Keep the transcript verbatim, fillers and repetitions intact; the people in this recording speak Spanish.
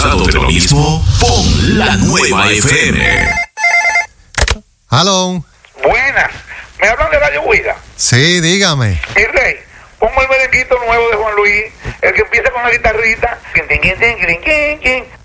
¿Cansado de lo mismo? Pon la nueva F M. Hello. Buenas. ¿Me hablan de Radio Huida? Sí, dígame. Mi rey, pongo el merenguito nuevo de Juan Luis, el que empieza con la guitarrita.